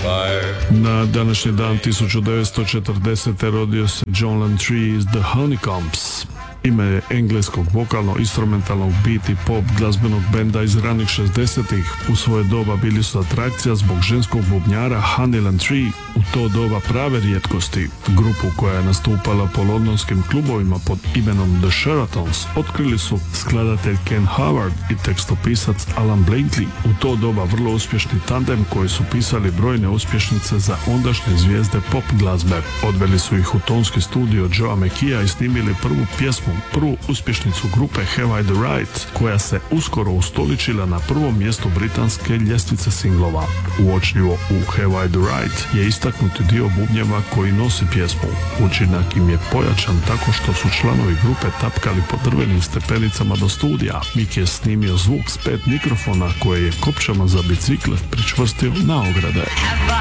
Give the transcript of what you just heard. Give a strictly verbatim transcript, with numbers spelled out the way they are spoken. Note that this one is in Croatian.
Na današnji dan tisuću devetsto četrdesete rodio se John Lantree iz The Honeycombs. Ime je engleskog vokalno-instrumentalnog beat i pop glazbenog benda iz ranih šezdesetih. U svoje doba bili su atrakcija zbog ženskog bubnjara Honey Lantree, u to doba prave rijetkosti. Grupu koja je nastupala po londonskim klubovima pod imenom The Sheratons otkrili su skladatelj Ken Howard i tekstopisac Alan Blakely. U to doba vrlo uspješni tandem koji su pisali brojne uspješnice za ondašnje zvijezde pop glazbe. Odveli su ih u tonski studio Joea McKeea i snimili prvu pjesmu, prvu uspješnicu grupe Have I the Right, koja se uskoro ustoličila na prvom mjestu britanske ljestvice singlova. Uočljivo u Have I the Right je istaknuti dio bubnjeva koji nosi pjesmu. Učinak im je pojačan tako što su članovi grupe tapkali po drvenim stepenicama do studija. Mick je snimio zvuk s pet mikrofona koje je kopčama za bicikle pričvrstio na ograde.